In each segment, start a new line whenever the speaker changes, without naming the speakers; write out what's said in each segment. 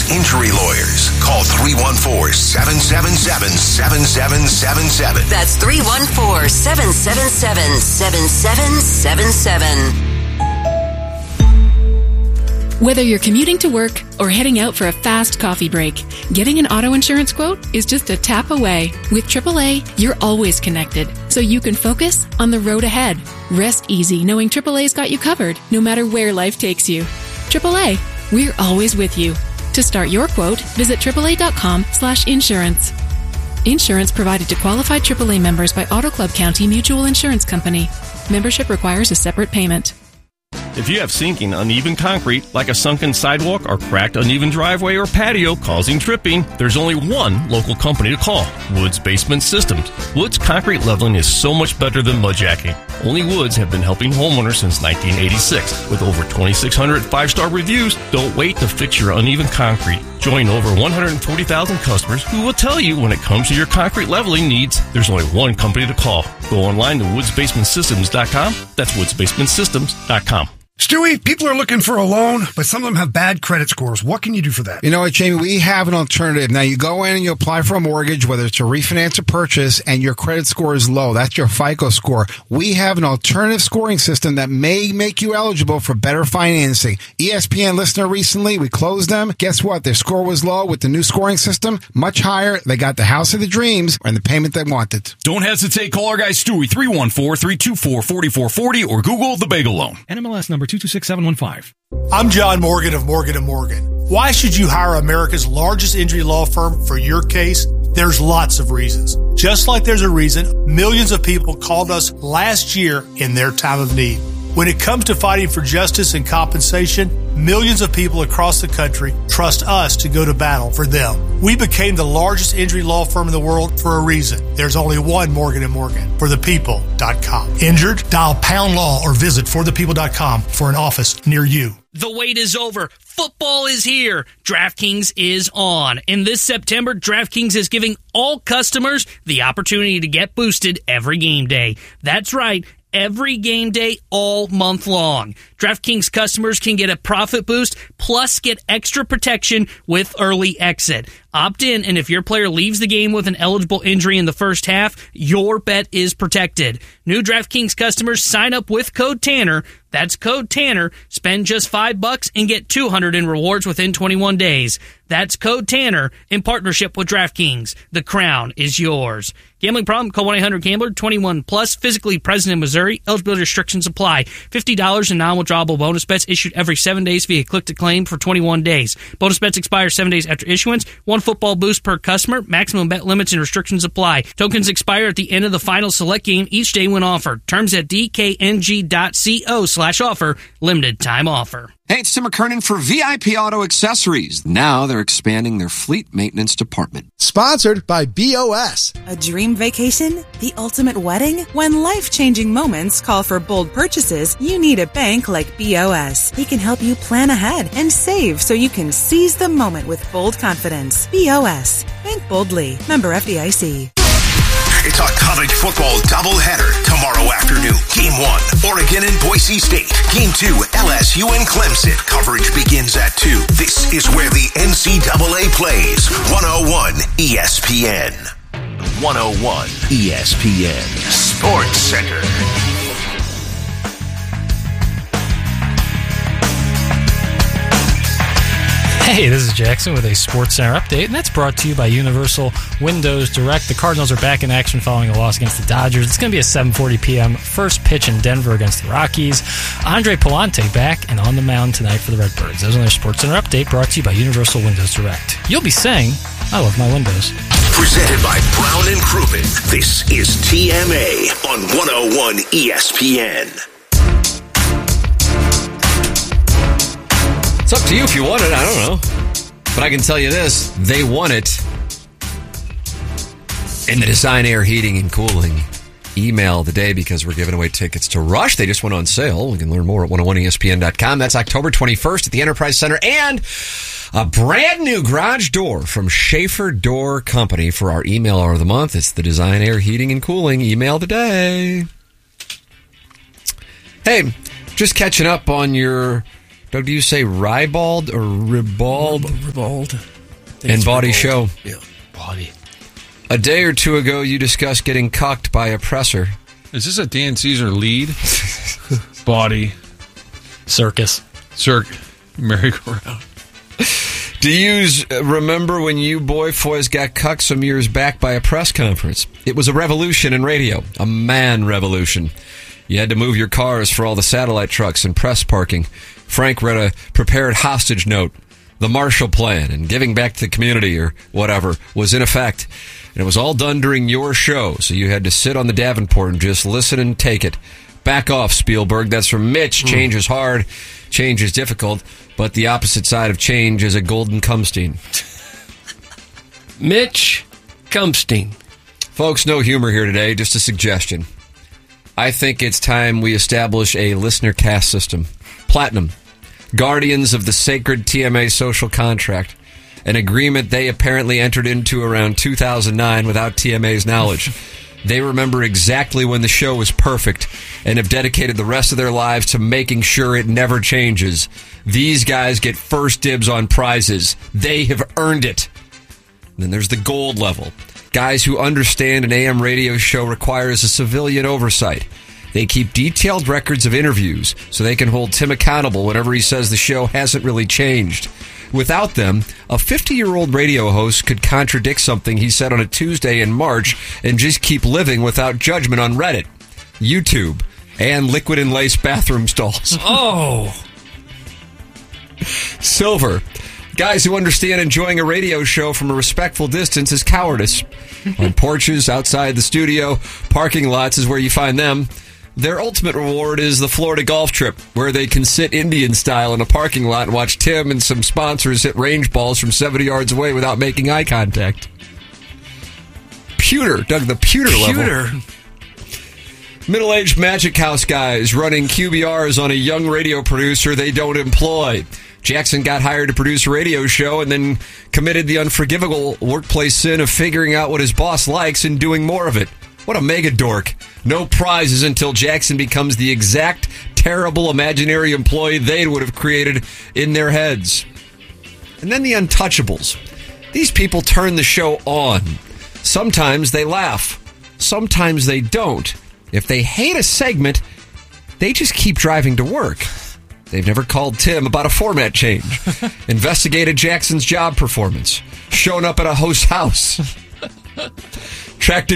Woods Injury Lawyers. Call 314-777-7777.
That's 314-777-7777.
Whether you're commuting to work or heading out for a fast coffee break, getting an auto insurance quote is just a tap away. With AAA, you're always connected, so you can focus on the road ahead. Rest easy knowing AAA's got you covered, no matter where life takes you. AAA, we're always with you. To start your quote, visit AAA.com/insurance. Insurance provided to qualified AAA members by Auto Club County Mutual Insurance Company. Membership requires a separate payment.
If you have sinking, uneven concrete, like a sunken sidewalk or cracked, uneven driveway or patio causing tripping, there's only one local company to call, Woods Basement Systems. Woods concrete leveling is so much better than mudjacking. Only Woods have been helping homeowners since 1986. With over 2,600 five-star reviews, don't wait to fix your uneven concrete. Join over 140,000 customers who will tell you when it comes to your concrete leveling needs, there's only one company to call. Go online to woodsbasementsystems.com. That's woodsbasementsystems.com.
Stewie, people are looking for a loan, but some of them have bad credit scores. What can you do for that?
You know what, Jamie? We have an alternative. Now, you go in and you apply for a mortgage, whether it's a refinance or purchase, and your credit score is low. That's your FICO score. We have an alternative scoring system that may make you eligible for better financing. ESPN listener recently, we closed them. Guess what? Their score was low. With the new scoring system, much higher. They got the house of the dreams and the payment they wanted.
Don't hesitate. Call our guy Stewie, 314-324-4440, or Google the Bagel Loan.
NMLS number 226715.
I'm John Morgan of Morgan & Morgan. Why should you hire America's largest injury law firm for your case? There's lots of reasons. Just like there's a reason millions of people called us last year in their time of need. When it comes to fighting for justice and compensation, millions of people across the country trust us to go to battle for them. We became the largest injury law firm in the world for a reason. There's only one Morgan & Morgan. ForThePeople.com. Injured? Dial pound law or visit ForThePeople.com for an office near you.
The wait is over. Football is here. DraftKings is on. And this September, DraftKings is giving all customers the opportunity to get boosted every game day. That's right. Every game day all month long. DraftKings customers can get a profit boost plus get extra protection with early exit. Opt in, and if your player leaves the game with an eligible injury in the first half, your bet is protected. New DraftKings customers sign up with code Tanner. That's code Tanner. Spend just $5 and get $200 in rewards within 21 days. That's code Tanner in partnership with DraftKings. The crown is yours. Gambling problem? Call 1-800-GAMBLER. 21 plus. Physically present in Missouri. Eligibility restrictions apply. $50 in non-withdrawable bonus bets issued every 7 days via click to claim for 21 days. Bonus bets expire 7 days after issuance. One football boost per customer. Maximum bet limits and restrictions apply. Tokens expire at the end of the final select game each day when offered. Terms at dkng.co/offer. Limited time offer.
Hey, it's Tim McKernan for VIP Auto Accessories. Now they're expanding their fleet maintenance department.
Sponsored by BOS.
A dream vacation? The ultimate wedding? When life-changing moments call for bold purchases, you need a bank like BOS. They can help you plan ahead and save so you can seize the moment with bold confidence. BOS. Bank boldly. Member FDIC.
It's a college football doubleheader tomorrow afternoon. Game 1, Oregon and Boise State. Game 2, LSU and Clemson. Coverage begins at 2. This is where the NCAA plays. 101 ESPN. 101 ESPN. Sports Center.
Hey, this is Jackson with a Sports Center update, and that's brought to you by Universal Windows Direct. The Cardinals are back in action following a loss against the Dodgers. It's going to be a 7:40 p.m. first pitch in Denver against the Rockies. Andre Palante back and on the mound tonight for the Redbirds. That was another Sports Center update brought to you by Universal Windows Direct. You'll be saying, I love my windows.
Presented by Brown and Crouppen. This is TMA on 101 ESPN.
It's up to you if you want it. I don't know. But I can tell you this. They won it in the Design Air Heating and Cooling email of the day because we're giving away tickets to Rush. They just went on sale. You can learn more at 101ESPN.com. That's October 21st at the Enterprise Center. And a brand new garage door from Schaefer Door Company for our emailer of the month. It's the Design Air Heating and Cooling email of the day. Hey, just catching up on your Doug, do you say ribald or ribald?
Ribald.
And Bawdy Show.
Yeah, Bawdy.
A day or two ago, you discussed getting cucked by a presser.
Is this a Dan Caesar lead? Bawdy.
Circus.
Merry-go-round.
Do you remember when you boyfoys got cucked some years back by a press conference? It was a revolution in radio. A man revolution. You had to move your cars for all the satellite trucks and press parking. Frank read a prepared hostage note. The Marshall Plan and giving back to the community or whatever was in effect. And it was all done during your show, so you had to sit on the Davenport and just listen and take it. Back off, Spielberg. That's from Mitch. Change is hard. Change is difficult. But the opposite side of change is a golden Cumstein.
Mitch Cumstein.
Folks, no humor here today, just a suggestion. I think it's time we establish a listener cast system. Platinum. Guardians of the sacred TMA social contract. An agreement they apparently entered into around 2009 without TMA's knowledge. They remember exactly when the show was perfect and have dedicated the rest of their lives to making sure it never changes. These guys get first dibs on prizes. They have earned it. And then there's the gold level. Guys who understand an AM radio show requires a civilian oversight. They keep detailed records of interviews so they can hold Tim accountable whenever he says the show hasn't really changed. Without them, a 50-year-old radio host could contradict something he said on a Tuesday in March and just keep living without judgment on Reddit, YouTube, and liquid and lace bathroom stalls.
Oh!
Silver. Guys who understand enjoying a radio show from a respectful distance is cowardice. On porches, outside the studio, parking lots is where you find them. Their ultimate reward is the Florida golf trip, where they can sit Indian style in a parking lot and watch Tim and some sponsors hit range balls from 70 yards away without making eye contact. Pewter, Doug, the pewter level. Middle-aged Magic House guys running QBRs on a young radio producer they don't employ. Jackson got hired to produce a radio show and then committed the unforgivable workplace sin of figuring out what his boss likes and doing more of it. What a mega dork. No prizes until Jackson becomes the exact terrible imaginary employee they would have created in their heads. And then the untouchables. These people turn the show on. Sometimes they laugh. Sometimes they don't. If they hate a segment, they just keep driving to work. They've never called Tim about a format change, investigated Jackson's job performance, shown up at a host's house, tracked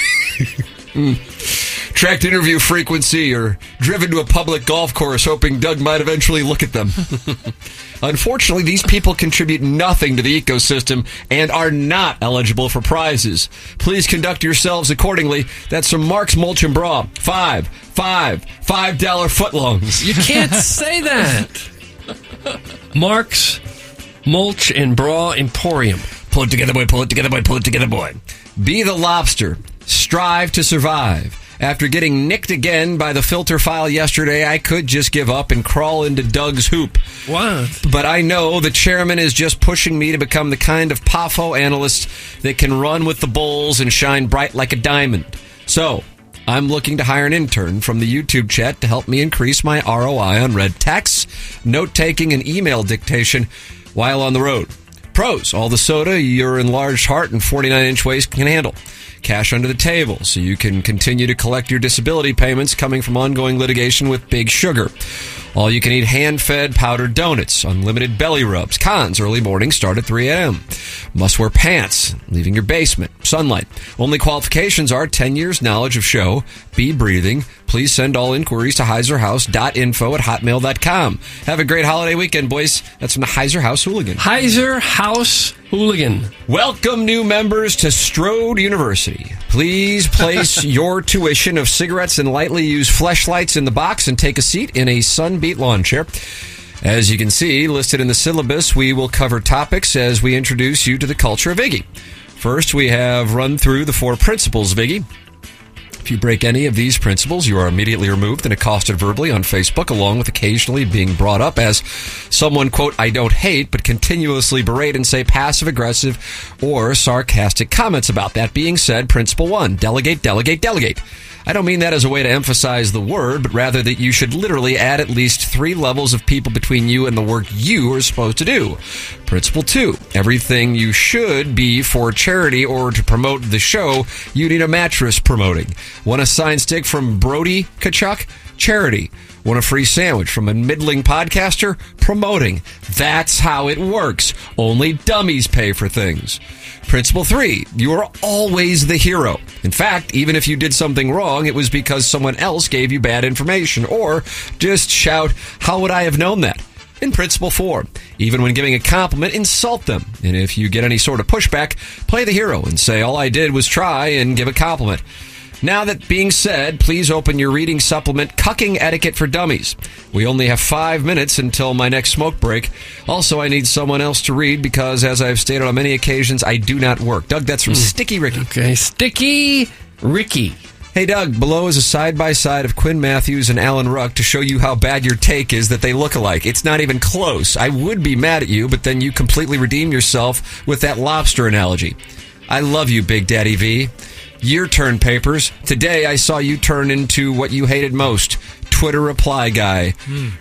interview frequency, or driven to a public golf course hoping Doug might eventually look at them. Unfortunately, these people contribute nothing to the ecosystem and are not eligible for prizes. Please conduct yourselves accordingly. That's from Mark's Mulch and Bra. $5 footlongs.
You can't say that. Mark's Mulch and Bra Emporium.
Pull it together, boy. Pull it together, boy. Pull it together, boy. Be the lobster. Strive to survive. After getting nicked again by the filter file yesterday, I could just give up and crawl into Doug's hoop.
What?
But I know the chairman is just pushing me to become the kind of PAFO analyst that can run with the bulls and shine bright like a diamond. So, I'm looking to hire an intern from the YouTube chat to help me increase my ROI on read texts, note-taking, and email dictation while on the road. Pros, all the soda your enlarged heart and 49-inch waist can handle. Cash under the table so you can continue to collect your disability payments coming from ongoing litigation with Big Sugar. All you can eat hand-fed powdered donuts, unlimited belly rubs. Cons, early morning start at 3 a.m. Must wear pants, leaving your basement, sunlight. Only qualifications are 10 years knowledge of show, be breathing. Please send all inquiries to heiserhouse.info@hotmail.com. Have a great holiday weekend, boys. That's from the Heiser House Hooligan.
Heiser House Hooligan.
Welcome new members to Strode University. Please place your tuition of cigarettes and lightly used fleshlights in the box and take a seat in a Sunbeat lawn chair. As you can see, listed in the syllabus, we will cover topics as we introduce you to the culture of Iggy. First, we have run through the 4 principles of Iggy. If you break any of these principles, you are immediately removed and accosted verbally on Facebook, along with occasionally being brought up as someone, quote, I don't hate, but continuously berate and say passive-aggressive or sarcastic comments about. That being said, principle 1, delegate, delegate, delegate. I don't mean that as a way to emphasize the word, but rather that you should literally add at least 3 levels of people between you and the work you are supposed to do. Principle 2, everything you should be for charity or to promote the show, you need a mattress promoting. Want a sign stick from Brody Kachuk? Charity. Want a free sandwich from a middling podcaster? Promoting. That's how it works. Only dummies pay for things. Principle 3, you are always the hero. In fact, even if you did something wrong, it was because someone else gave you bad information. Or just shout, how would I have known that? In principle 4, even when giving a compliment, insult them. And if you get any sort of pushback, play the hero and say, all I did was try and give a compliment. Now that being said, please open your reading supplement, Cucking Etiquette for Dummies. We only have 5 minutes until my next smoke break. Also, I need someone else to read because, as I've stated on many occasions, I do not work. Doug, that's from Sticky Ricky.
Okay, Sticky Ricky.
Hey, Doug, below is a side-by-side of Quinn Matthews and Alan Ruck to show you how bad your take is that they look alike. It's not even close. I would be mad at you, but then you completely redeem yourself with that lobster analogy. I love you, Big Daddy V. Your turn, Papers. Today I saw you turn into what you hated most, Twitter reply guy.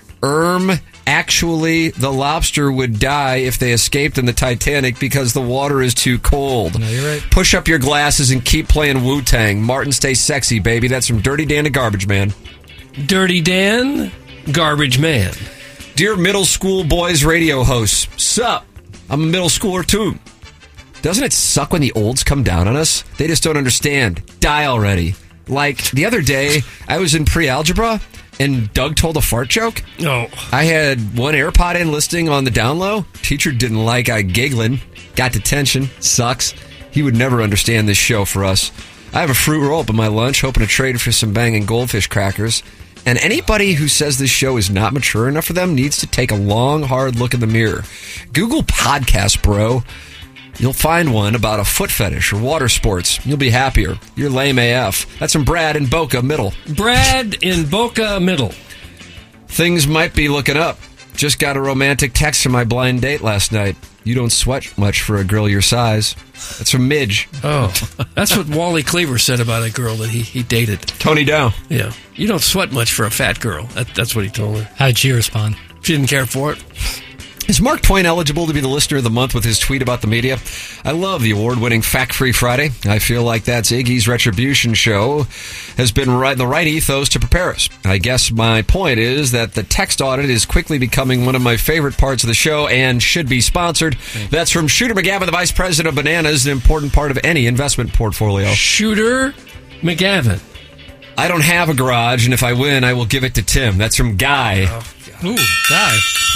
Actually, the lobster would die if they escaped in the Titanic because the water is too cold.
No, you're right.
Push up your glasses and keep playing Wu-Tang. Martin, stay sexy, baby. That's from Dirty Dan to Garbage Man.
Dirty Dan, Garbage Man.
Dear middle school boys radio hosts, sup? I'm a middle schooler too. Doesn't it suck when the olds come down on us? They just don't understand. Die already. Like, the other day, I was in pre-algebra, and Doug told a fart joke.
Oh.
I had one AirPod in listening on the down low. Teacher didn't like I giggling. Got detention. Sucks. He would never understand this show for us. I have a fruit roll up in my lunch, hoping to trade for some banging goldfish crackers. And anybody who says this show is not mature enough for them needs to take a long, hard look in the mirror. Google podcast, bro. You'll find one about a foot fetish or water sports. You'll be happier. You're lame AF. That's from Brad in Boca Middle.
Brad in Boca Middle.
Things might be looking up. Just got a romantic text from my blind date last night. You don't sweat much for a girl your size. That's from Midge.
Oh, that's what Wally Cleaver said about a girl that he dated.
Tony Dow.
Yeah. You don't sweat much for a fat girl. That's what he told her.
How did she respond?
She didn't care for it.
Is Mark Twain eligible to be the listener of the month with his tweet about the media? I love the award-winning Fact-Free Friday. I feel like that's Iggy's Retribution show has been the right ethos to prepare us. I guess my point is that the text audit is quickly becoming one of my favorite parts of the show and should be sponsored. That's from Shooter McGavin, the Vice President of Bananas, an important part of any investment portfolio.
Shooter McGavin.
I don't have a garage, and if I win, I will give it to Tim. That's from Guy.
Ooh, Guy.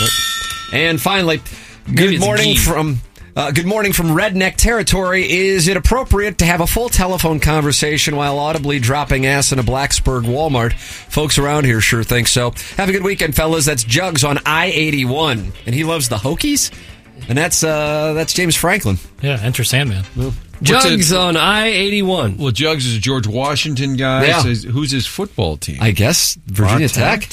And finally, good morning from Redneck Territory. Is it appropriate to have a full telephone conversation while audibly dropping ass in a Blacksburg Walmart? Folks around here sure think so. Have a good weekend, fellas. That's Jugs on I-81, and he loves the Hokies. And that's James Franklin.
Yeah, Enter Sandman.
Jugs on I-81.
Well, Jugs is a George Washington guy.
Yeah.
So who's his football team?
I guess Virginia Tech.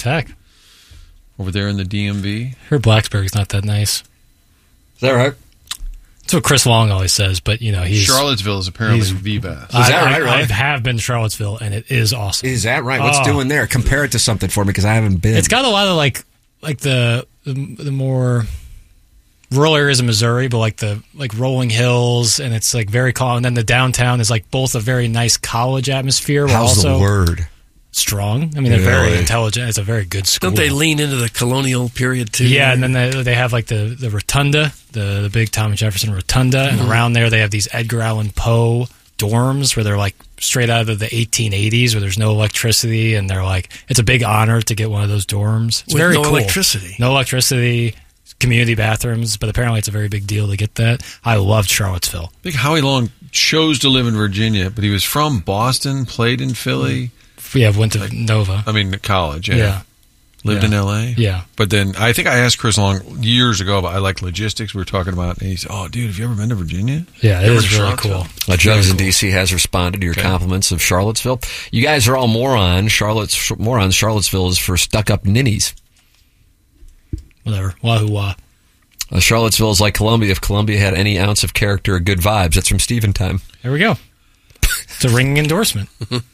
Over there in the DMV.
Heard Blacksburg's not that nice.
Is that right?
That's what Chris Long always says, but he's
Charlottesville is apparently VBAS.
Is that right?
I have been to Charlottesville, and it is awesome.
Is that right? What's doing there? Compare it to something for me, because I haven't been.
It's got a lot of like the more rural areas of Missouri, but like rolling hills, and it's like very calm. And then the downtown is like both a very nice college atmosphere.
How's the word?
Strong. I mean, they're very intelligent. It's a very good school.
Don't they lean into the colonial period too?
Yeah, and then they have like the rotunda, the big Thomas Jefferson rotunda, and around there they have these Edgar Allan Poe dorms where they're like straight out of the 1880s, where there's no electricity, and they're like, it's a big honor to get one of those dorms. It's very
no
cool.
No electricity,
community bathrooms, but apparently it's a very big deal to get that. I loved Charlottesville.
I think Howie Long chose to live in Virginia, but he was from Boston, played in Philly.
Yeah, went to Nova.
I mean, college,
yeah.
Lived in L.A.?
Yeah.
But then I think I asked Chris Long years ago about I like logistics. We were talking about, and he said, "Oh, dude, have you ever been to Virginia?"
Yeah, it
Ever
is
to
really
Charlottesville?
cool.
Jugs in D.C. has responded to your compliments of Charlottesville. You guys are all morons. Charlottesville is for stuck-up ninnies.
Whatever. Wahoo wah.
Charlottesville is like Columbia. If Columbia had any ounce of character or good vibes, that's from Steven Time.
There we go. It's a ringing endorsement.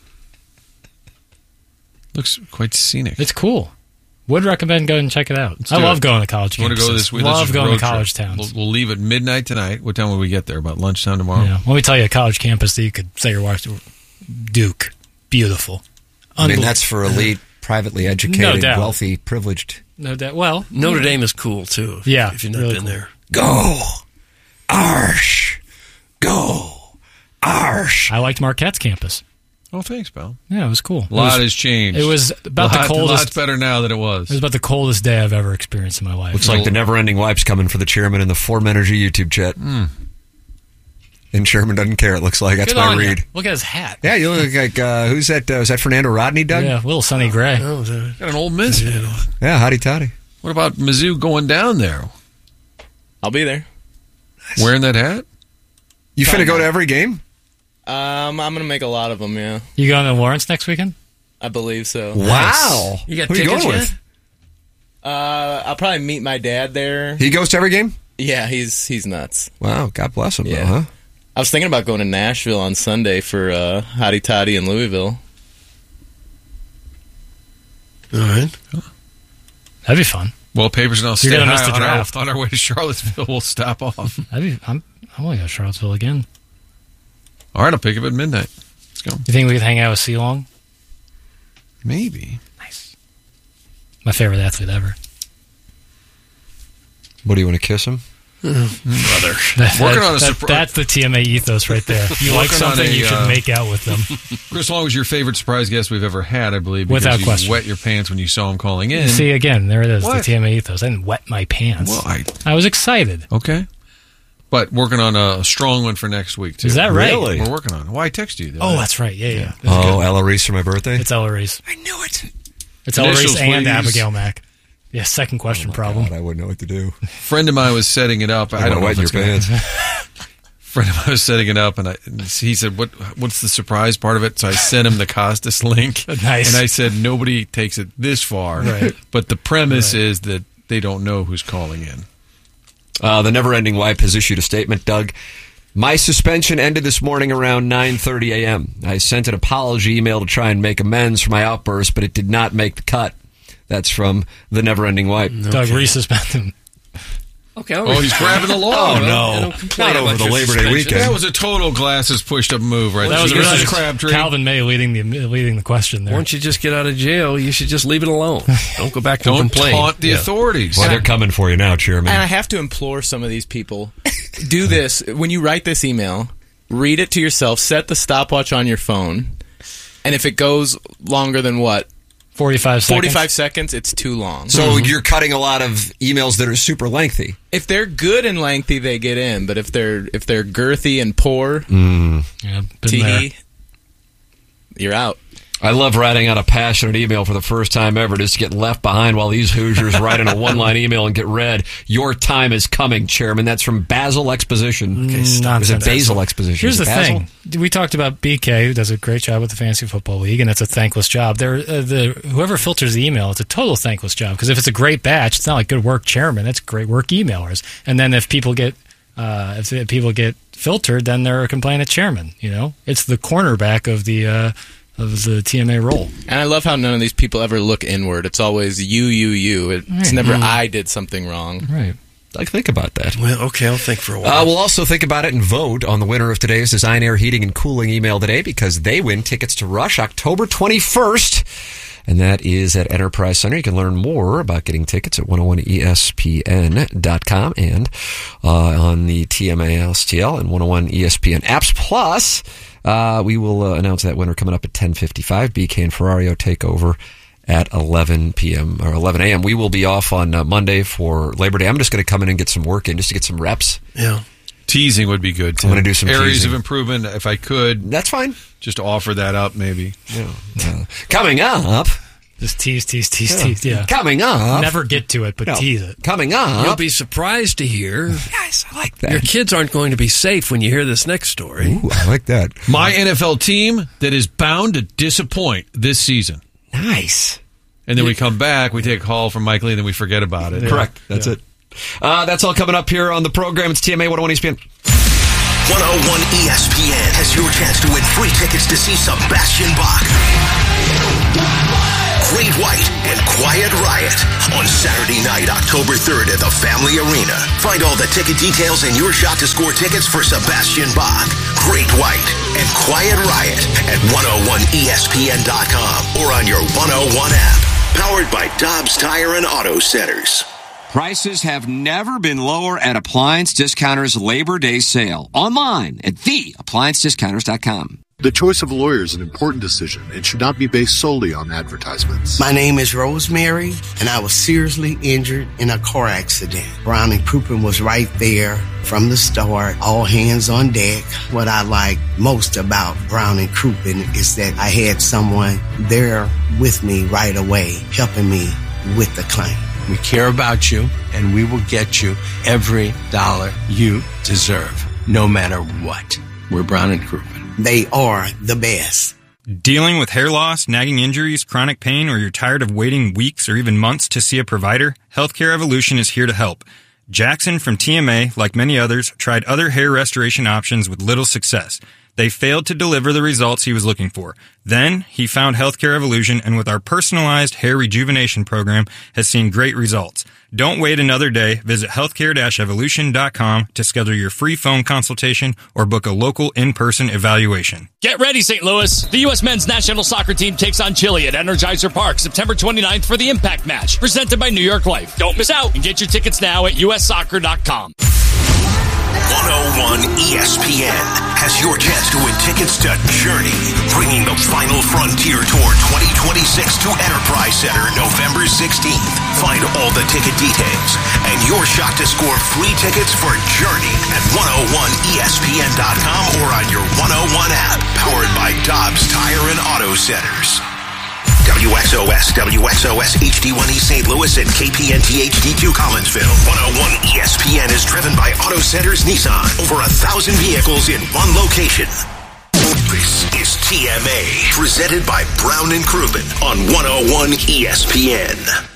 Looks quite scenic.
It's cool. Would recommend going and check it out. I love going to college campuses.
Want to go this week?
Love going to college towns.
We'll leave at midnight tonight. What time will we get there? About lunchtime tomorrow?
Yeah. Let me tell you a college campus that you could say you're watching. Duke. Beautiful.
I mean, that's for elite, privately educated, wealthy, privileged.
No doubt. Well,
Notre Dame is cool, too. If you've not
really
been
cool.
there.
Go! Arsh! Go! Arsh!
I liked Marquette's campus.
Oh, thanks, pal.
Yeah, it was cool.
A lot has changed.
It was about the coldest.
Lots better now than it was.
It was about the coldest day I've ever experienced in my life.
Looks like the never-ending wipe's coming for the chairman in the Form Energy YouTube chat. And chairman doesn't care, it looks like. That's
Good
my
on
read.
you. Look at his hat.
Yeah, you look like, who's that? Was that Fernando Rodney, Doug?
Yeah, little Sonny Gray.
Oh,
got an old Miss.
Yeah, hotty toddy.
What about Mizzou going down there?
I'll be there.
Wearing that hat?
You finna go to every game?
I'm going to make a lot of them, yeah.
You going to Lawrence next weekend?
I believe so.
Wow.
You got
Who are you
tickets
going
yet?
with?
I'll probably meet my dad there.
He goes to every game?
Yeah, he's nuts.
Wow, God bless him,
Yeah.
though, huh?
I was thinking about going to Nashville on Sunday for Hottie Toddy in Louisville.
All right.
That'd be fun.
Well, Papers and I'll
You're
stay
gonna miss the
on
draft.
our way to Charlottesville. We'll stop off.
I'm only going to Charlottesville again.
All right, I'll pick up at midnight. Let's go.
You think we could hang out with C-Long?
Maybe.
Nice. My favorite athlete ever.
What, do you want to kiss him?
Brother.
That's the TMA ethos right there. If you like
Working on
something, you
a,
should make out with them.
Chris Long was your favorite surprise guest we've ever had, I believe. Because
Without
you
question.
wet your pants when you saw him calling in.
See, again, there it is,
What?
the TMA ethos. I didn't wet my pants.
Well,
I was excited.
Okay. But working on a strong one for next week, too.
Is that right?
Really?
We're working on it. Well, I texted you.
Oh, that's right. Yeah.
Oh, Ella Reese for my birthday?
It's Ella Reese.
I knew it.
It's Ella Reese
Initials,
and
please.
Abigail Mack. Yeah, second question problem.
God, I wouldn't know what to do.
A friend of mine was setting it up. I don't know
wet
if
your
it's gonna-
pants.
friend of mine was setting it up, and he said, "What's the surprise part of it?" So I sent him the Costas link,
Nice.
and I said, "Nobody takes it this far,
Right.
but the premise is that they don't know who's calling in."
The never-ending wipe has issued a statement, Doug. My suspension ended this morning around 9:30 a.m. I sent an apology email to try and make amends for my outburst, but it did not make the cut. That's from the never-ending wipe.
Doug resuspended him.
Okay.
Oh, he's grabbing the law.
Oh, no. Not over the Labor Day weekend.
That was a total glasses pushed up move, right?
That was
there.
really
This is Crabtree.
Calvin May leading the question there.
Once you just get out of jail, you should just leave it alone. Don't go back to
Don't
complain.
taunt the authorities.
Well, they're coming for you now, Chairman.
And I have to implore some of these people, do this. When you write this email, read it to yourself, set the stopwatch on your phone, and if it goes longer than
45 seconds?
45 seconds, it's too long.
So you're cutting a lot of emails that are super lengthy.
If they're good and lengthy, they get in. But if they're girthy and poor,
Yeah, been there.
tee, you're out.
I love writing out a passionate email for the first time ever just to get left behind while these Hoosiers write in a one-line email and get read. Your time is coming, Chairman. That's from Basil Exposition. Is it Basil Exposition?
Here's
Is it
the
Basil?
thing. We talked about BK, who does a great job with the Fantasy Football League, and it's a thankless job. Whoever filters the email, it's a total thankless job, because if it's a great batch, it's not like good work, Chairman. It's great work, emailers. And then if people get filtered, then they're complaining at Chairman. You know, it's the cornerback of the TMA role.
And I love how none of these people ever look inward. It's always you. It's
Right.
never I did something wrong.
Right.
Like, think about that.
Well, okay, I'll think for a while.
We'll also think about it and vote on the winner of today's Design Air Heating and Cooling email today, because they win tickets to Rush October 21st. And that is at Enterprise Center. You can learn more about getting tickets at 101ESPN.com and on the TMA STL and 101 ESPN apps. Plus, we will announce that winner coming up at 10:55. BK and Ferrario take over at 11 p.m. or 11 a.m. We will be off on Monday for Labor Day. I'm just going to come in and get some work in just to get some reps.
Yeah.
Teasing would be good, too.
I'm going to do some
areas
teasing.
of improvement, if I could.
That's fine.
Just offer that up, maybe.
Coming up,
Just tease. Yeah.
Coming up.
Never get to it, but tease it.
Coming up.
You'll be surprised to hear.
Yes, I like that.
Your kids aren't going to be safe when you hear this next story.
Ooh, I like that.
My NFL team that is bound to disappoint this season.
Nice.
And then we come back, we take a call from Mike Lee, and then we forget about it.
Correct. That's it. That's all coming up here on the program. It's TMA 101 ESPN.
101 ESPN has your chance to win free tickets to see Sebastian Bach, Great White, and Quiet Riot on Saturday night, October 3rd at the Family Arena. Find all the ticket details and your shot to score tickets for Sebastian Bach, Great White, and Quiet Riot at 101ESPN.com or on your 101 app. Powered by Dobbs Tire and Auto Centers.
Prices have never been lower at Appliance Discounters Labor Day sale. Online at theappliancediscounters.com.
The choice of a lawyer is an important decision and should not be based solely on advertisements.
My name is Rosemary, and I was seriously injured in a car accident. Brown and Crouppen was right there from the start, all hands on deck. What I like most about Brown and Crouppen is that I had someone there with me right away, helping me with the claim.
We care about you, and we will get you every dollar you deserve, no matter what. We're Brown and Crouppen.
They are the best.
Dealing with hair loss, nagging injuries, chronic pain, or you're tired of waiting weeks or even months to see a provider? Healthcare Evolution is here to help. Jackson from TMA, like many others, tried other hair restoration options with little success. They failed to deliver the results he was looking for. Then, he found Healthcare Evolution, and with our personalized hair rejuvenation program, has seen great results. Don't wait another day. Visit healthcare-evolution.com to schedule your free phone consultation or book a local in-person evaluation.
Get ready, St. Louis. The U.S. men's national soccer team takes on Chile at Energizer Park September 29th for the Impact Match, presented by New York Life. Don't miss out and get your tickets now at ussoccer.com.
101 ESPN has your chance to win tickets to Journey, bringing the Final Frontier Tour 2026 to Enterprise Center November 16th. Find all the ticket details and your shot to score free tickets for Journey at 101ESPN.com or on your 101 app, powered by Dobbs Tire and Auto Centers. WXOS, WXOS HD1E St. Louis, and KPNT HD2 Collinsville. 101 ESPN is driven by Auto Centers Nissan. Over 1,000 vehicles in one location. This is TMA, presented by Brown and Crouppen on 101 ESPN.